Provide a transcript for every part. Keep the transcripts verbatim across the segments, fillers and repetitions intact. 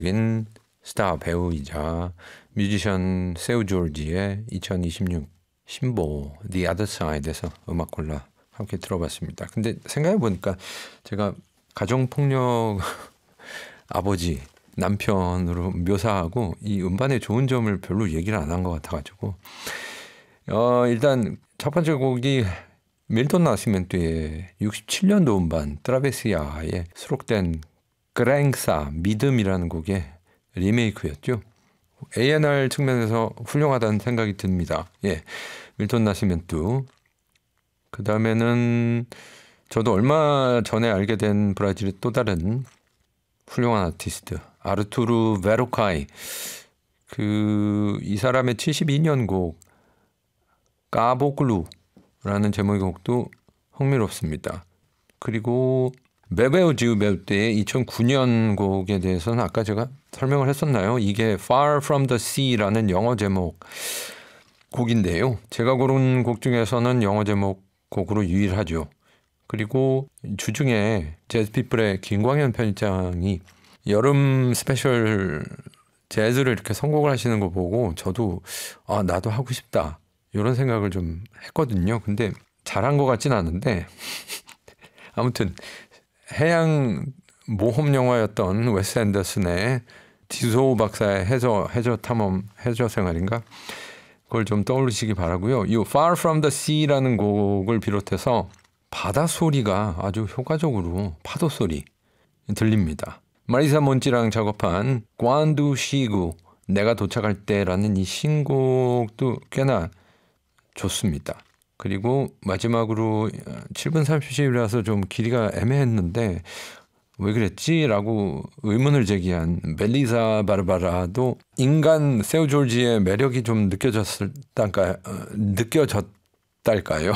인 스타 배우이자 뮤지션 세우 조지의 이천이십육 신보 The Other Side에서 음악 골라 함께 들어봤습니다. 근데 생각해보니까 제가 가정폭력 아버지 남편으로 묘사하고 이 음반의 좋은 점을 별로 얘기를 안 한 것 같아가지고 어, 일단 첫 번째 곡이 밀톤 나시멘토의 육십칠 년도 음반 트라베시아에 수록된 그랭사 믿음이라는 곡의 리메이크였죠. 에이 앤 알 측면에서 훌륭하다는 생각이 듭니다. 예, 밀톤 나시멘토. 그 다음에는 저도 얼마 전에 알게 된 브라질의 또 다른 훌륭한 아티스트 아르투르 베로카이. 그 이 사람의 칠십이 년 곡 까보글루라는 제목의 곡도 흥미롭습니다. 그리고 베베우 지우베우 때의 이천구 년 곡에 대해서는 아까 제가 설명을 했었나요? 이게 Far From The Sea라는 영어 제목 곡인데요. 제가 고른 곡 중에서는 영어 제목 곡으로 유일하죠. 그리고 주중에 재즈피플의 김광현 편집장이 여름 스페셜 재즈를 이렇게 선곡을 하시는 거 보고 저도 아 나도 하고 싶다 이런 생각을 좀 했거든요. 근데 잘한 것 같진 않은데 아무튼 해양 모험 영화였던 웨스 앤더슨의 디소 박사의 해저 해저 탐험 해저 생활인가 그걸 좀 떠올리시기 바라고요. 이 Far From The Sea라는 곡을 비롯해서 바다 소리가 아주 효과적으로 파도 소리 들립니다. 마리사 몬찌랑 작업한 관두 시구 내가 도착할 때라는 이 신곡도 꽤나 좋습니다. 그리고 마지막으로 칠 분 삼십 초이라서 좀 길이가 애매했는데 왜 그랬지? 라고 의문을 제기한 멜리사 바르바라도 인간 세우 조지의 매력이 좀 느껴졌을까요? 느껴졌달까요?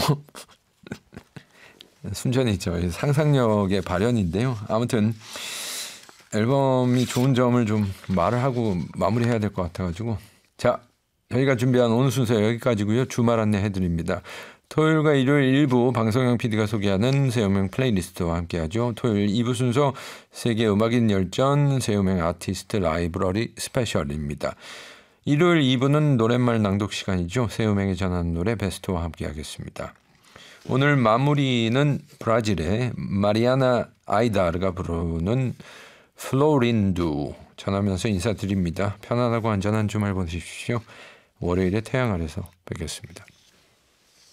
순전히 저희 상상력의 발현인데요. 아무튼 앨범이 좋은 점을 좀 말을 하고 마무리해야 될 것 같아가지고 자, 저희가 준비한 오늘 순서 여기까지고요. 주말 안내 해드립니다. 토요일과 일요일 일부 방송영 피디가 소개하는 새우명 플레이리스트와 함께하죠. 토요일 이 부 순서 세계 음악인 열전 새우명 아티스트 라이브러리 스페셜입니다. 일요일 이 부는 노랫말 낭독 시간이죠. 새우명이 전하는 노래 베스트와 함께하겠습니다. 오늘 마무리는 브라질의 마리아나 아이다르가 부르는 플로린두 전하면서 인사드립니다. 편안하고 안전한 주말 보내십시오. 월요일에 태양 아래서 뵙겠습니다.